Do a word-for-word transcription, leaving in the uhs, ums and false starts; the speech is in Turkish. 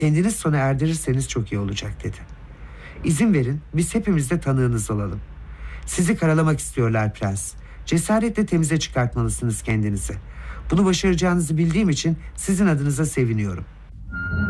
Kendiniz sona erdirirseniz çok iyi olacak dedi. İzin verin, biz hepimiz de tanığınız olalım. Sizi karalamak istiyorlar prens. Cesaretle temize çıkartmalısınız kendinizi. Bunu başaracağınızı bildiğim için sizin adınıza seviniyorum.